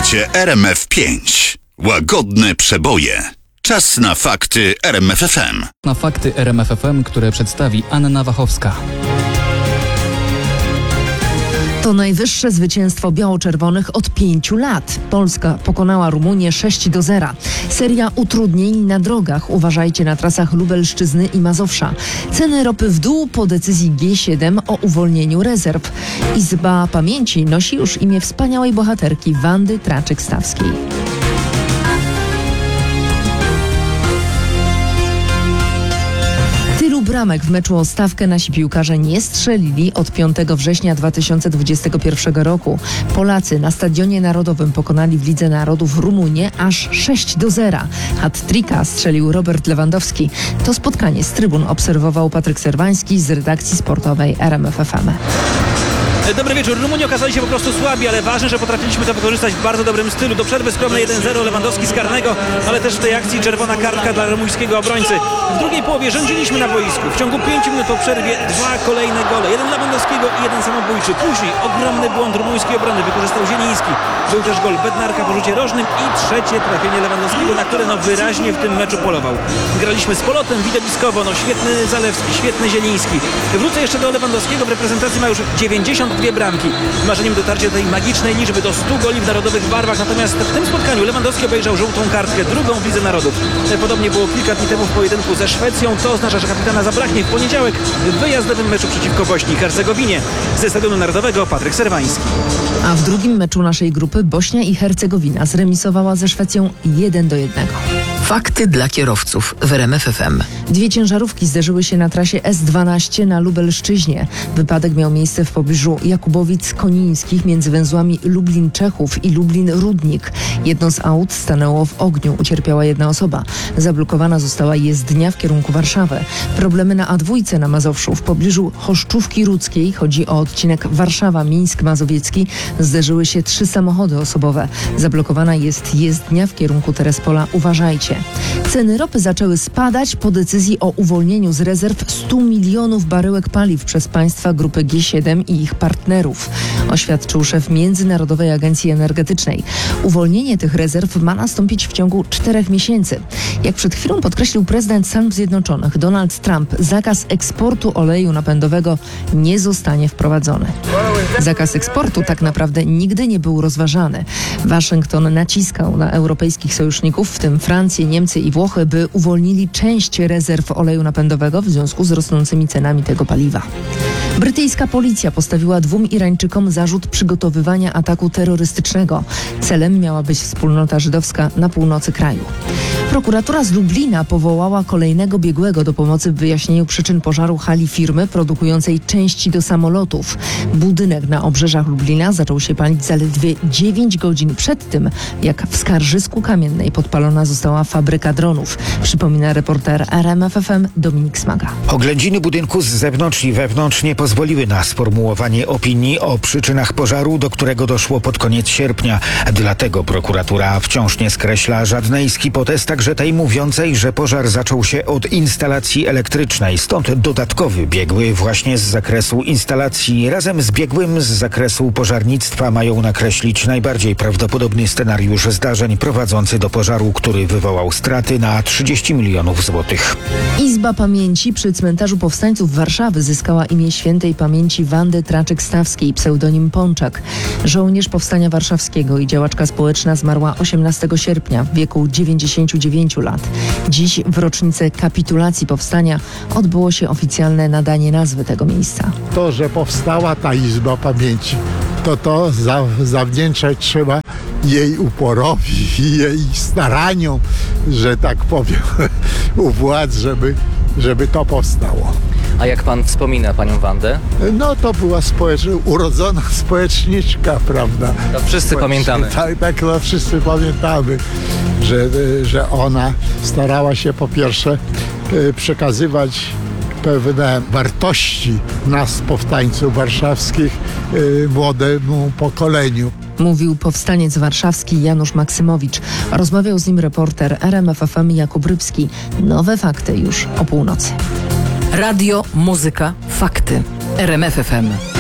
Słuchacie RMF5. Łagodne przeboje. Czas na fakty RMFFM. Na fakty RMFFM, które przedstawi Anna Wachowska. To najwyższe zwycięstwo biało-czerwonych od 5 lat. Polska pokonała Rumunię 6-0. Seria utrudnień na drogach. Uważajcie na trasach Lubelszczyzny i Mazowsza. Ceny ropy w dół po decyzji G7 o uwolnieniu rezerw. Izba Pamięci nosi już imię wspaniałej bohaterki Wandy Traczyk-Stawskiej. Bramek w meczu o stawkę nasi piłkarze nie strzelili od 5 września 2021 roku. Polacy na Stadionie Narodowym pokonali w Lidze Narodów Rumunię aż 6-0. Hat-tricka strzelił Robert Lewandowski. To spotkanie z trybun obserwował Patryk Serwański z redakcji sportowej RMFFM. Dobry wieczór. Rumuni okazali się po prostu słabi, ale ważne, że potrafiliśmy to wykorzystać w bardzo dobrym stylu. Do przerwy skromne 1-0 Lewandowski z karnego, ale też w tej akcji czerwona kartka dla rumuńskiego obrońcy. W drugiej połowie rządziliśmy na boisku. W ciągu 5 minut po przerwie 2 kolejne gole. Jeden Lewandowskiego i jeden samobójczy. Później ogromny błąd rumuńskiej obrony wykorzystał Zieliński. Był też gol Bednarka po rzucie rożnym i trzecie trafienie Lewandowskiego, na które wyraźnie w tym meczu polował. Graliśmy z polotem, widowiskowo, świetny Zalewski, świetny Zieliński. Wrócę jeszcze do Lewandowskiego. W reprezentacji ma już 92 bramki. Marzeniem dotarcie do tej magicznej liczby, do 100 goli w narodowych barwach. Natomiast w tym spotkaniu Lewandowski obejrzał żółtą kartkę, drugą w Lidze Narodów. Podobnie było kilka dni temu w pojedynku ze Szwecją. To oznacza, że kapitana zabraknie w poniedziałek w wyjazdowym meczu przeciwko Bośni i Hercegowinie. Ze Stadionu Narodowego Patryk Serwański. A w drugim meczu naszej grupy Bośnia i Hercegowina zremisowała ze Szwecją 1-1. Fakty dla kierowców w RMFFM. 2 ciężarówki zderzyły się na trasie S12 na Lubelszczyźnie. Wypadek miał miejsce w pobliżu Jakubowic-Konińskich między węzłami Lublin-Czechów i Lublin-Rudnik. Jedno z aut stanęło w ogniu. Ucierpiała jedna osoba. Zablokowana została jezdnia w kierunku Warszawy. Problemy na A2 na Mazowszu w pobliżu Choszczówki Rudzkiej, chodzi o odcinek Warszawa-Mińsk Mazowiecki, zderzyły się 3 samochody osobowe. Zablokowana jest jezdnia w kierunku Terespola. Uważajcie. Ceny ropy zaczęły spadać po decyzji o uwolnieniu z rezerw 100 milionów baryłek paliw przez państwa grupy G7 i ich partnerów, oświadczył szef Międzynarodowej Agencji Energetycznej. Uwolnienie tych rezerw ma nastąpić w ciągu 4 miesięcy. Jak przed chwilą podkreślił prezydent Stanów Zjednoczonych Donald Trump, zakaz eksportu oleju napędowego nie zostanie wprowadzony. Zakaz eksportu tak naprawdę nigdy nie był rozważany. Waszyngton naciskał na europejskich sojuszników, w tym Francję, Niemcy i Włochy, by uwolnili część rezerw oleju napędowego w związku z rosnącymi cenami tego paliwa. Brytyjska policja postawiła 2 Irańczykom zarzut przygotowywania ataku terrorystycznego. Celem miała być wspólnota żydowska na północy kraju. Prokuratura z Lublina powołała kolejnego biegłego do pomocy w wyjaśnieniu przyczyn pożaru hali firmy produkującej części do samolotów. Budynek na obrzeżach Lublina zaczął się palić zaledwie 9 godzin przed tym, jak w Skarżysku Kamiennej podpalona została fabryka dronów. Przypomina reporter RMFFM Dominik Smaga. Oględziny budynku z zewnątrz i wewnątrz nie pozwoliły na sformułowanie opinii o przyczynach pożaru, do którego doszło pod koniec sierpnia. Dlatego prokuratura wciąż nie skreśla żadnej z hipotez, także tej mówiącej, że pożar zaczął się od instalacji elektrycznej. Stąd dodatkowy biegły właśnie z zakresu instalacji razem z biegłym z zakresu pożarnictwa mają nakreślić najbardziej prawdopodobny scenariusz zdarzeń prowadzący do pożaru, który wywołał straty na 30 milionów złotych. Izba Pamięci przy Cmentarzu Powstańców Warszawy zyskała imię świętej pamięci Wandy Traczyk-Stawskiej, pseudonim Pączak. Żołnierz Powstania Warszawskiego i działaczka społeczna zmarła 18 sierpnia w wieku 99 lat. Dziś w rocznicę kapitulacji powstania odbyło się oficjalne nadanie nazwy tego miejsca. To, że powstała ta Izba Pamięci, to zawdzięczać trzeba jej uporowi i jej staraniom, że tak powiem, u władz, żeby to powstało. A jak pan wspomina panią Wandę? No to była urodzona społeczniczka, prawda? To wszyscy pamiętamy. Tak, no wszyscy pamiętamy, że ona starała się po pierwsze przekazywać pewne wartości nas, powstańców warszawskich, młodemu pokoleniu. Mówił powstaniec warszawski Janusz Maksymowicz. Rozmawiał z nim reporter RMFFM Jakub Rybski. Nowe fakty już o północy. Radio, muzyka, fakty. RMFFM.